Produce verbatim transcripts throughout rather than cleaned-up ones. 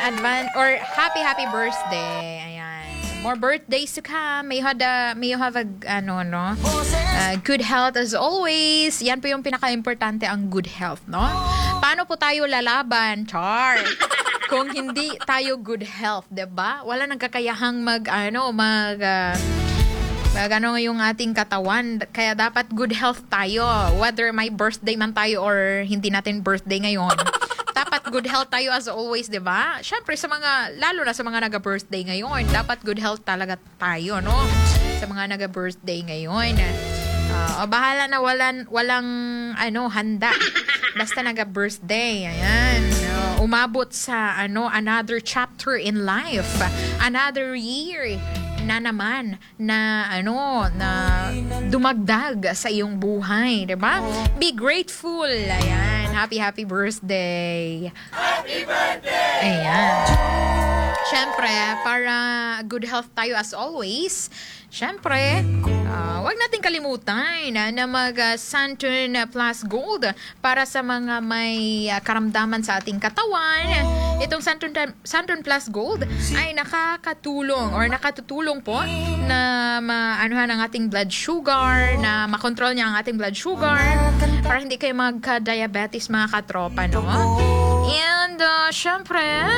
advance or happy happy birthday. Ayan. More birthdays to come. May you have a, may you have a ano no? Uh, good health as always. Yan po yung pinaka-importante, ang good health, no? Paano po tayo lalaban, Char? Kung hindi tayo good health, 'di ba? Wala nang kakayahang mag ano, mag uh, Gano'n yung ating katawan. Kaya dapat good health tayo. Whether may birthday man tayo or hindi natin birthday ngayon. Dapat good health tayo as always, di ba? Siyempre, sa mga, lalo na sa mga naga-birthday ngayon, dapat good health talaga tayo, no? Sa mga naga-birthday ngayon. Uh, bahala na walang, walang ano, handa. Basta naga-birthday. Ayan. Uh, umabot sa ano another chapter in life. Another year na naman na ano na dumagdag sa iyong buhay, 'di ba? Be grateful. Ayan, happy happy birthday. Happy birthday. Ayan. Syempre, para good health tayo as always. Syempre, uh, wag nating kalimutan na, na mag uh, Santon Plus Gold para sa mga may uh, karamdaman sa ating katawan. Itong Santon, Santon Plus Gold ay nakakatulong or nakatutulong po na maanuhan ang ating blood sugar, na makontrol niya ang ating blood sugar para hindi kayo magka-diabetes mga katropa, no? And uh, syempre,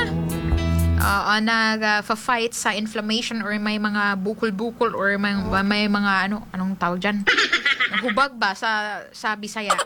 Uh, nag-fight sa inflammation or may mga bukol-bukol or may, may mga ano, anong tawag dyan? Hubag ba sa, sa Bisaya?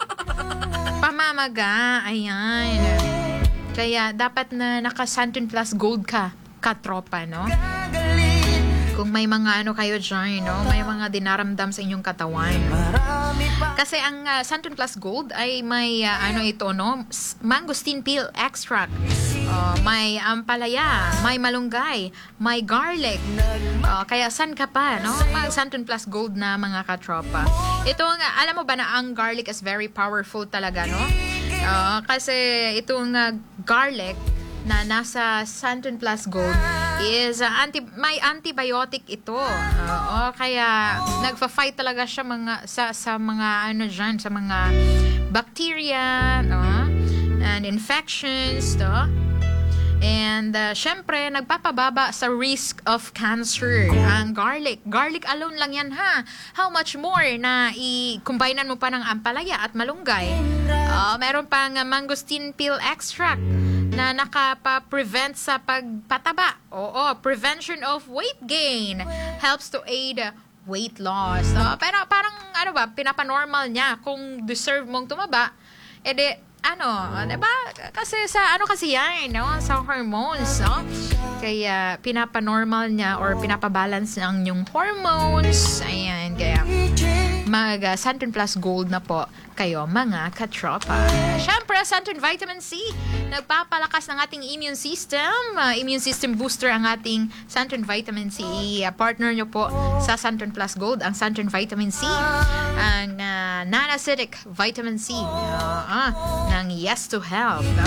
Pamamaga, ayan. Kaya dapat na naka-Santon Plus Gold ka, katropa, no? Kung may mga ano kayo dyan, no? May mga dinaramdam sa inyong katawan. Kasi ang uh, Santon Plus Gold ay may uh, ano ito, no? Mangosteen peel extract. Uh, may ampalaya, may malunggay, may garlic. Uh, kaya san ka pa, no? Mag Santon Plus Gold na mga katropa. Ito, uh, alam mo ba na ang garlic is very powerful talaga, no? Uh, kasi itong uh, garlic na nasa Santon Plus Gold is uh, anti may antibiotic ito. Uh, oh, kaya nagfa-fight talaga siya mga sa sa mga ano diyan, sa mga bacteria, no? And infections, no? And uh, syempre, nagpapababa sa risk of cancer. Ang garlic. Garlic alone lang yan, ha? How much more na i-combinean mo pa ng ampalaya at malunggay? Uh, meron pang uh, mangosteen peel extract na nakapa-prevent sa pagpataba. Oo, prevention of weight gain. Helps to aid weight loss. Uh, pero parang, ano ba, pinapanormal niya. Kung deserve mong tumaba, edi, ano, diba? Kasi sa, ano kasi yan, no? Sa hormones, no? Kaya, pinapanormal niya or pinapabalance niya ang yung hormones. Ayan, kaya, mag uh, Santon Plus Gold na po kayo, mga katropa. Siyempre, Santon Vitamin C, nagpapalakas ng ating immune system. Uh, immune system booster ang ating Santon Vitamin C. Uh, partner nyo po sa Santon Plus Gold, ang Santon Vitamin C. Ang uh, non-acidic Vitamin C. Uh, uh, ng Yes to Health. No?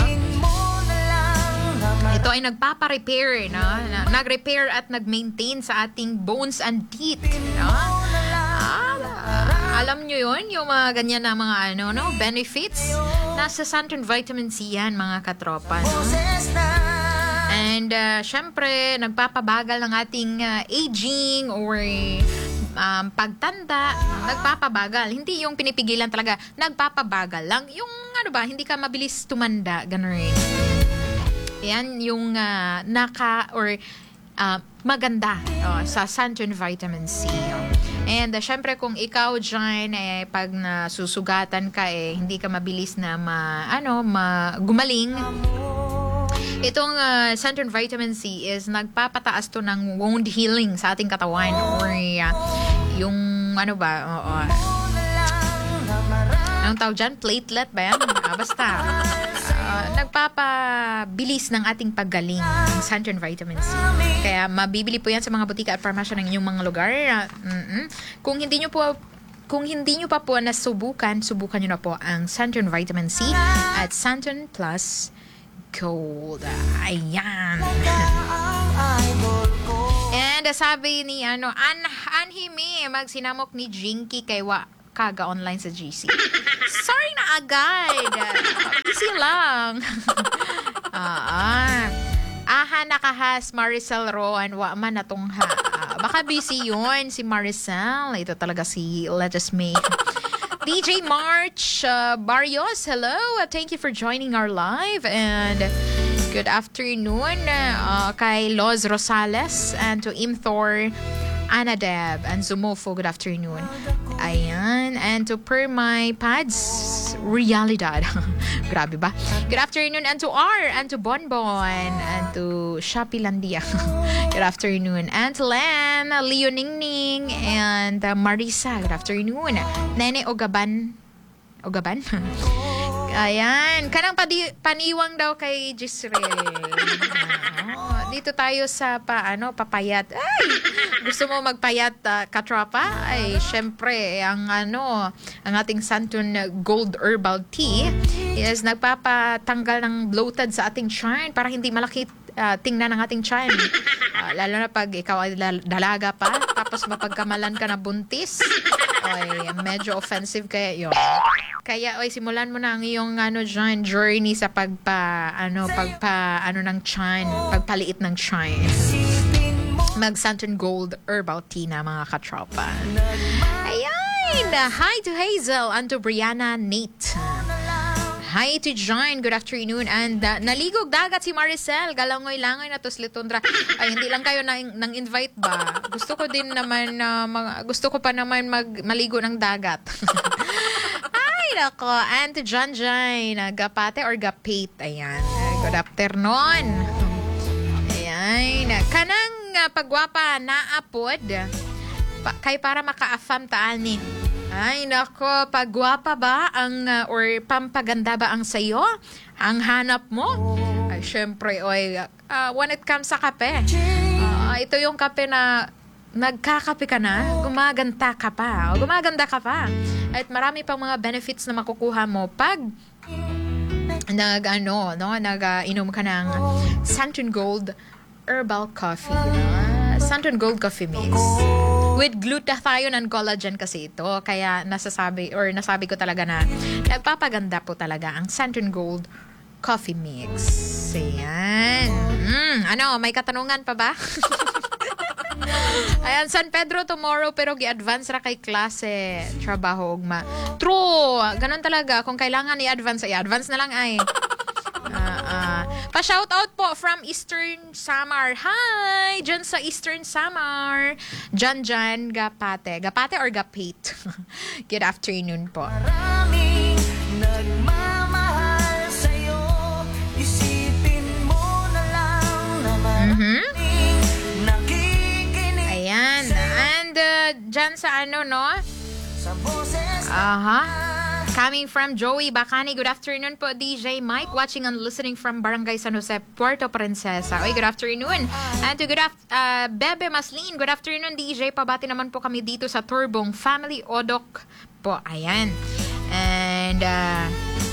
Ito ay nagpapa-repair, no? Nag-repair at nag-maintain sa ating bones and teeth. No? Alam nyo yun, yung mga ganyan na mga ano, no, benefits. Nasa Santon Vitamin C yan, mga katropa. No? And, uh, syempre, nagpapabagal ng ating uh, aging or um, pagtanda. Nagpapabagal. Hindi yung pinipigilan talaga. Nagpapabagal lang. Yung, ano ba, hindi ka mabilis tumanda. Ganun. Yan, yung uh, naka, or uh, maganda oh, sa Santon Vitamin C. Oh. And uh, syempre kung ikaw dyan, eh, pag nasusugatan ka, eh, hindi ka mabilis na ma, ano, ma, gumaling. Itong uh, Santon Vitamin C is nagpapataas to ng wound healing sa ating katawan. Or uh, yung, ano ba, oo. Anong tawag dyan? Platelet ba yan? Ah, basta. Uh, nagpapabilis ng ating paggaling ng Santon Vitamin C. Kaya mabibili po yan sa mga butika at parmasya ng inyong mga lugar. Uh, kung hindi nyo po kung hindi nyo pa po nasubukan, subukan nyo na po ang Santon Vitamin C at Santon Plus Gold. Ayan. And uh, sabi ni ano, An Anhime, magsinamok ni Jinky kay wa kaga online sa G C. Sorry na agad. Easy lang. Ah, Saan nakahas Maricel Roan? Wa man natong ha. Ah, baka busy yun si Maricel. Ito talaga si Let's May. D J March uh, Barrios, hello. Uh, thank you for joining our live. And good afternoon uh, kay Loz Rosales and to Imthor Anadeb and Zumofo, good afternoon. Ayan. And to Permay Pads Realidad. Grabe ba? Good afternoon and to R and to Bonbon and to Shapilandia. Good afternoon. And to Len, Leo Ningning and uh, Marisa. Good afternoon. Nene Ogaban. Ogaban? Ayan. Kanang padi- paniwang daw kay Gisrael. Oh, dito tayo sa pa, ano, papayat. Ay! Gusto mo magpayat, uh, katropa? Ay, syempre, ang ano, ang ating Santon Gold Herbal Tea is nagpapatanggal ng bloated sa ating tiyan para hindi malaki uh, tingnan ng ating tiyan. Uh, lalo na pag ikaw ay dalaga pa, tapos mapagkamalan ka na buntis. Ay, medyo offensive kaya yun. Kaya, oy, simulan mo na ang iyong ano dyan, journey sa pagpa, ano, pagpa, ano ng tiyan, pagpaliit ng tiyan. Mag Santon Gold Herbal Tea na mga katropa. Ayan! Hi to Hazel and to Brianna Nate. Hi to John, good afternoon. And uh, naligog dagat si Maricel. Galangoy-langoy na to Slitondra. Ay, hindi lang kayo nang, nang invite ba? Gusto ko din naman, uh, mag, gusto ko pa naman mag, maligo ng dagat. Ay, nako. And to John John, uh, gapate or gapate. Ayan. Good afternoon. Ayan. Kanang uh, pagwapa naapod. Pa, kay para maka-affam taan ni. Ay, nako, pagwapa ba ang, uh, or pampaganda ba ang sayo? Ang hanap mo? Ay, syempre, oy, uh, when it comes sa kape, uh, ito yung kape na nagkakape ka na, gumaganda ka pa, o gumaganda ka pa. At marami pang mga benefits na makukuha mo pag nag, ano, no, nag-inom uh, ka ng Santon Gold Herbal Coffee, no? Santon Gold Coffee Mix. With glutathione and collagen kasi ito. Kaya nasasabi, or nasabi ko talaga na nagpapaganda po talaga ang Santon Gold Coffee Mix. Ayan. Mm, ano, may katanungan pa ba? Ayan, San Pedro tomorrow pero gi-advance ra kay klase. Trabaho, ugma. True! Ganon talaga. Kung kailangan i-advance, i-advance na lang ay. Uh, uh, pa-shoutout po from Eastern Samar. Hi! Diyan sa Eastern Samar. Jan Jan Gapate. Gapate or Gapate? Good afternoon po. Maraming nagmamahal sa'yo. Isipin mo na lang na maraming nakikinig. Ayan. And uh, dyan sa ano, no? Sa boses Aha. Coming from Joey Bacani, good afternoon po, D J Mike, watching and listening from Barangay San Jose, Puerto Princesa. Oy, good afternoon. And to good af- uh, Bebe Maslin, good afternoon, D J. Pabati naman po kami dito sa Turbong Family Odok po. Ayan. And, uh,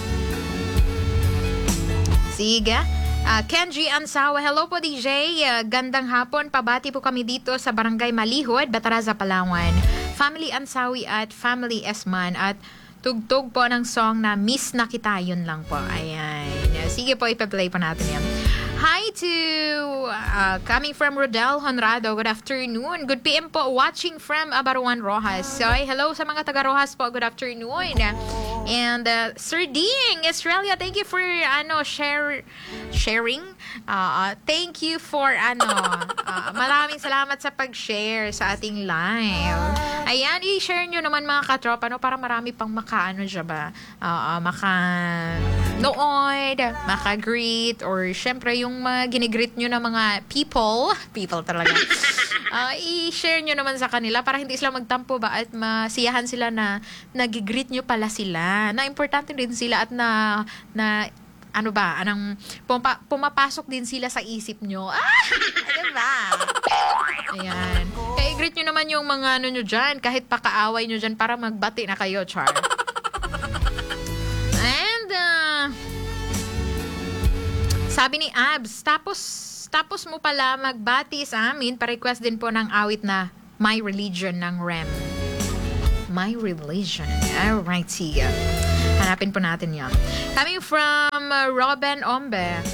sige. Uh, Kenji Ansawa, hello po D J. Uh, gandang hapon. Pabati po kami dito sa Barangay Malihod, Bataraza, Palawan. Family Ansawi at Family Esman at tugtog po ng song na Miss na Kita, yun lang po. Ayan. Sige po, ipa-play po natin yan. Hi to uh, coming from Rodel Honrado. Good afternoon. Good P M po. Watching from Abaruan, Rojas. So, hello sa mga taga Rojas po. Good afternoon. And uh, Sir Ding, Australia, thank you for ano share sharing. Uh, thank you for ano uh, maraming salamat sa pag-share sa ating live. Ayan, i-share nyo naman mga katropa, no, para marami pang maka-ano dyan ba, uh, uh, maka-nood, maka-greet, or syempre yung mga ginigreet nyo na mga people, people talaga, uh, i-share nyo naman sa kanila para hindi sila magtampo ba at masiyahan sila na nag-greet nyo pala sila, na importante din sila at na, na ano ba, anong pumapa, pumapasok din sila sa isip nyo. Ah! Ano ba? Ayan. Kaya i-greet nyo naman yung mga ano nyo dyan, kahit pakaaway nyo dyan para magbati na kayo, Char. And, uh, sabi ni Abs, tapos, tapos mo pala magbati sa amin, pa-request din po ng awit na My Religion ng R E M. My Religion. Alright, sige. Hanapin po natin yan. Coming from uh, Robin Ombe.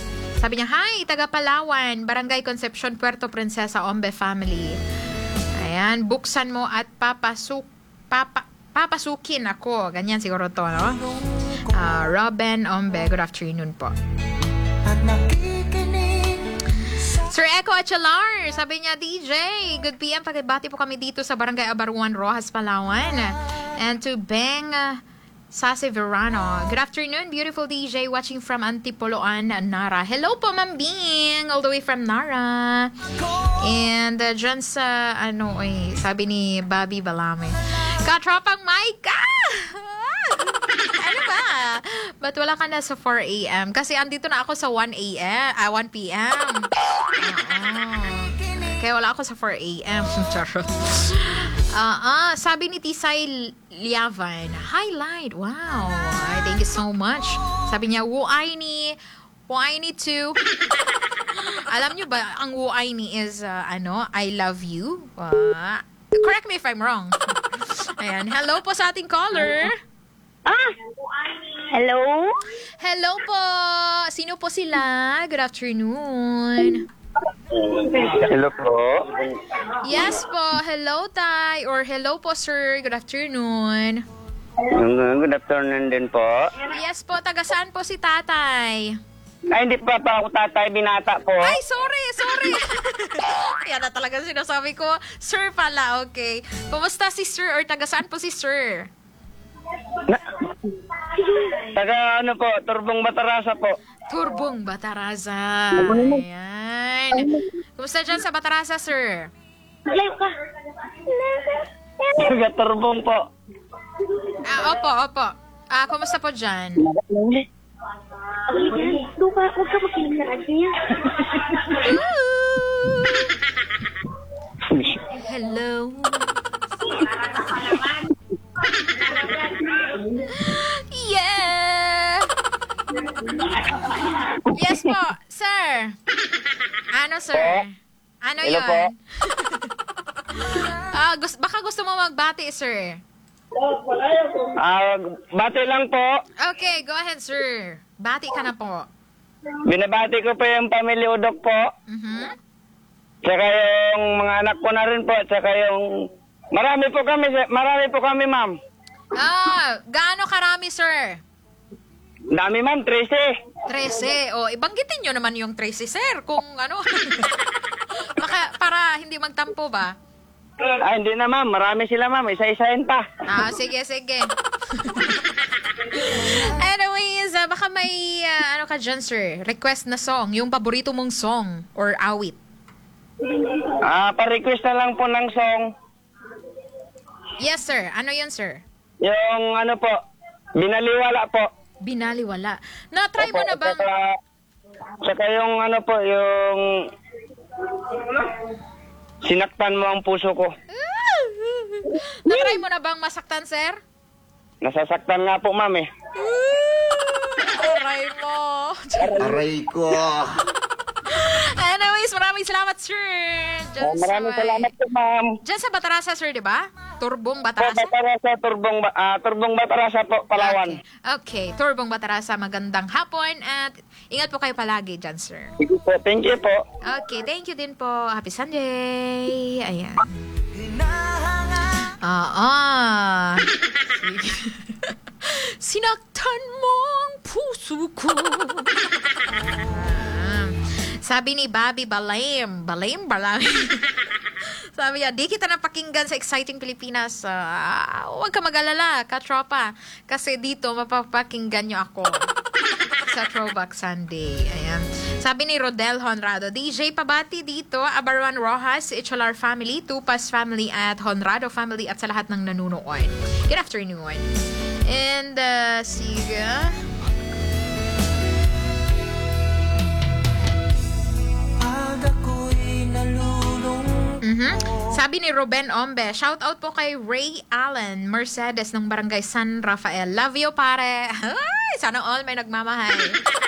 Sabi niya, hi, taga Palawan, Barangay Concepcion, Puerto Princesa, Ombe family. Ayan, buksan mo at papasuk, papa, papasukin ako. Ganyan siguro to, no? Uh, Robin Ombe, good afternoon po. At nakikinig Sir Echo Achelar, sabi niya, D J, good P M, pakibati po kami dito sa Barangay Abaruan, Rojas, Palawan. And to Beng uh, Sase Verano, good afternoon, beautiful D J, watching from Antipoloan, Nara. Hello po, Ma'am Bing, all the way from Nara. And uh, dyan sa, ano, eh, sabi ni Bobby Balame, katropang Micah! Ano ba? Ba't wala ka na sa four a.m.? Kasi andito na ako sa one a.m. Ah, one p.m. Oo. Kaya wala ako sa four a.m. Charot. Ah, ah, sabi ni Tisay Liavan, highlight. Wow. Ay, thank you so much. Sabi niya, wuay ni, wuay ni too. Alam niyo ba, ang wuay ni is, uh, ano, I love you. Uh, correct me if I'm wrong. Ayan. Hello po sa ating caller. Ah! Hello? Hello po! Sino po sila? Good afternoon. Hello po. Yes po. Hello, Tay. Or hello po, sir. Good afternoon. Good afternoon din po. Yes po. Taga saan po si Tatay? Ay, hindi pa pa ako tatay, binata po. Ay, sorry, sorry. Yan na talaga sinasabi ko. Sir pala, okay. Kumusta si sir or taga saan po si sir? Na, taga ano po, Turbong Batarasa po. Turbong Bataraza. Ayan. Kumusta dyan sa Bataraza, sir? Malayo ka. Taga Turbong po. Ah, opo, opo. Ah, kumusta po dyan? Doon ka, huwag ka makinig sa radyo niya. Hello. Yeah. Yes po, sir. Ano, sir? Ano Hello yun? po. Ah, gus- baka gusto mo magbati, sir. Ah, bati lang po. Okay, go ahead, sir. Bati ka na po. Binabati ko po yung pamilya Udok po. Mhm. Tsaka yung mga anak ko na rin po. Tsaka yung... Marami po kami, marami po kami, ma'am. Ah, gaano karami, sir? Dami, ma'am, trece. trese. O, ibanggitin nyo naman yung trese, sir. Kung ano. Baka, para hindi magtampo ba? Ah, hindi na, ma'am. Marami sila, ma'am. Isa-isahin pa. Ah, sige, sige. Anyways, uh, baka may, uh, ano ka dyan, sir? Request na song. Yung paborito mong song or awit. Ah, pa-request na lang po ng song. Yes, sir. Ano yun, sir? Yung ano po, binaliwala po. Binaliwala. Na-try mo Opo, na bang... Saka, saka yung ano po, yung... Sinaktan mo ang puso ko. Na-try mo na bang masaktan, sir? Nasasaktan nga po, ma'am eh. Aray mo. Aray ko. Anyways, maraming salamat, sir. Dyan Ah, maraming sa, salamat po, ma'am. Dyan sa Batarasa, sir, di ba? Turbong Po, Batarasa? Batarasa, Turbong, Ba- ah, Turbong Batarasa po, Palawan. Okay. okay, Turbong Batarasa, magandang hapon at ingat po kayo palagi dyan, sir. Sige po, thank you po. Okay, thank you din po. Happy Sunday. Ayan. hinahanga Oo. Sinaktan mo ang puso ko. Ah. Sabi ni Bobby Balim. Balim? Balim? Sabi niya, di kita napakinggan sa Exciting Pilipinas. Ah, huwag ka mag-alala, katropa. Kasi dito, mapapakinggan niyo ako. Sa Throwback Sunday. Ayan. Sabi ni Rodel Honrado, D J Pabati dito, Abaruan Rojas, Icholar family, Tupas family, at Honrado family, at sa lahat ng nanunood. Good afternoon. And, uh, sige. pag ako'y nalulung Mhm. Sabi ni Ruben Ombe, shout out po kay Ray Allen Mercedes ng Barangay San Rafael. Love you, pare. Ay, sana all may nagmamahal.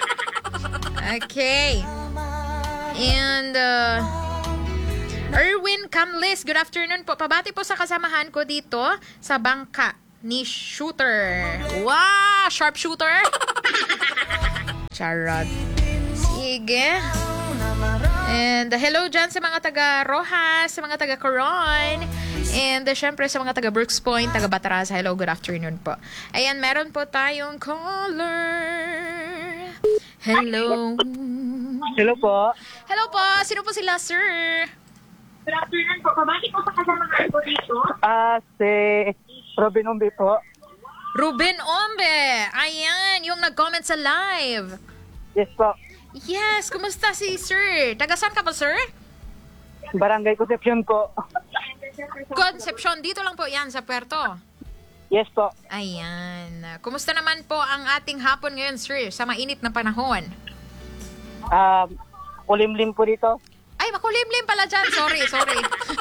Okay. And, uh, Erwin Camlis, good afternoon po. Pabati po sa kasamahan ko dito sa bangka ni Shooter. Wow! Sharp shooter! Charot. Sige. And uh, hello dyan sa mga taga Rojas, sa mga taga Coron, and uh, syempre sa mga taga Brooks Point, taga Batarasa. Hello, good afternoon po. Ayan, meron po tayong caller. Hello. Hello po. Hello po, sino po sila, sir? Good afternoon po. Pabati po sa kasama nga po dito. Ah, si Robin Umbi po. Ruben Ombe. Ayan, yung nag-comment sa live. Yes po. Yes, kumusta si sir? Taga saan ka ba, sir? Barangay Concepcion po. Concepcion, dito lang po yan sa Puerto. Yes po. Ayan. Kumusta naman po ang ating hapon ngayon, sir, sa mainit na panahon? Ah, kulimlim po dito. Ay, makulimlim pala dyan. Sorry, sorry.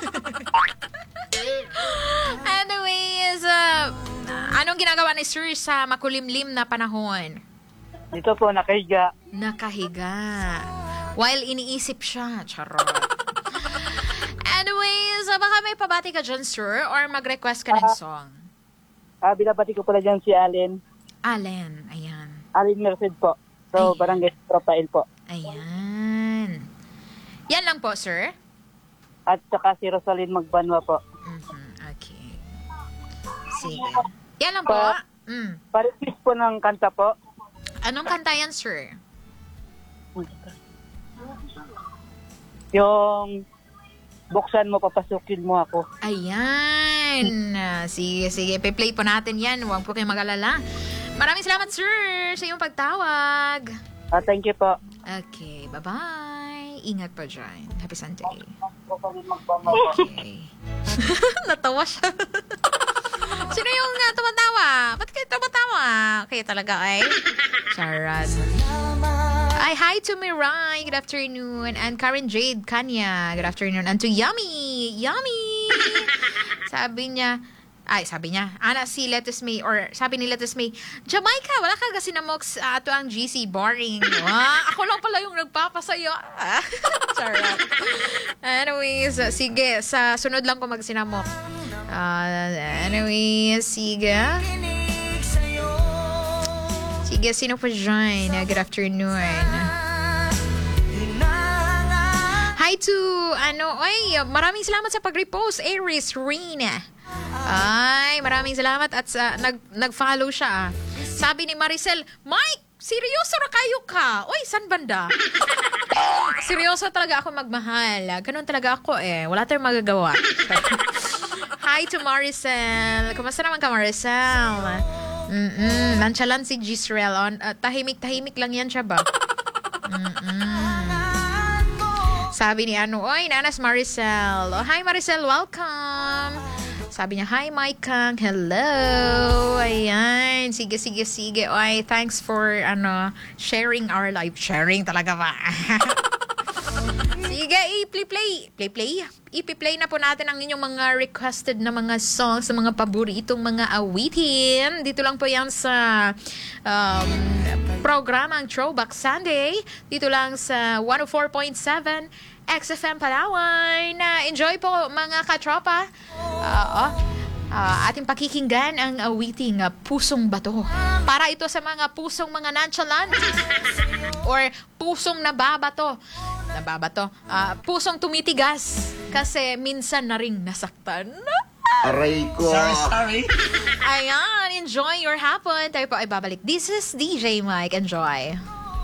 Anyways, uh, anong ginagawa ni sir sa makulimlim na panahon? Dito po, nakahiga. Nakahiga. While iniisip siya. Charot. Anyways, uh, baka may pabati ka dyan, sir, or mag-request ka ng song? Ah, binabati ko pala dyan si Allen. Allen, ayan. Allen Merced po. So, Ay. Barangay Profile po. Ayan. Yan lang po, sir? At saka si Rosalyn Magbanwa po. Mhm, okay. Sige. Yan lang po. Pa- Mm. Paripis po ng kanta po. Anong kanta yan, sir? Yung buksan mo, papasukin mo ako. Ayan. Sige, sige. Pe-play po natin yan. Huwag po kayong mag-alala. Maraming salamat, sir, sa iyong pagtawag. Ah, thank you po. Okay, bye-bye. Ingat po dyan. Happy Sunday. Rosalyn Magbanwa po. Okay. Natawa siya. Sino yung uh, tumatawa? Ba't kayo tumatawa? Kayo talaga ay? Charot. Ay, hi to Mirai. Good afternoon. And Karen Jade Kanya. Good afternoon. And to Yummy. Yummy. Sabi niya, ay, sabi niya, ana si Lettuce May, or sabi ni Lettuce May, Jamaica, wala ka kasi namoks uh, ato ang G C, boring. Ah, ako lang pala yung nagpapasaya. Charot. Anyways, sige, sa sunod lang ko magsinamok. Uh, anyways, sige. Sige, sino po dyan? Good afternoon. Hi to, ano, ay, maraming salamat sa pag-repost, Aries Rina. Ay, maraming salamat at sa, nag, nag-follow siya. Sabi ni Maricel, Mike, seryoso na kayo ka? Uy, san banda? Seryoso talaga ako magmahal. Ganun talaga ako eh. Wala tayong magagawa. Hi to Maricel. Kumusta naman ka, Maricel? Mm-mm. Nonchalant si Gisrel. Uh, tahimik-tahimik lang yan siya ba? Mm-mm. Sabi ni ano, oy, nanas Maricel. Oh, hi Maricel, welcome. Sabi niya, hi Maikang, hello. Ayan, sige, sige, sige. Oy, thanks for ano sharing our life. Sharing talaga ba? Sige, i-play-play. Play-play. I-play na po natin ang inyong mga requested na mga songs, sa mga paboritong mga awitin. Dito lang po yan sa um, programang Throwback Sunday. Dito lang sa one oh four point seven X F M Palawan. Uh, enjoy po mga katropa. Uh, uh, ating pakikinggan ang awiting uh, Pusong Bato. Para ito sa mga pusong mga nonchalant or pusong nababato. Nababato. Uh, pusong tumitigas kasi minsan na ring nasaktan. Aray ko. Sorry, sorry. Ayan, enjoy your hapon. Tayo po ay babalik. This is D J Mike. Enjoy.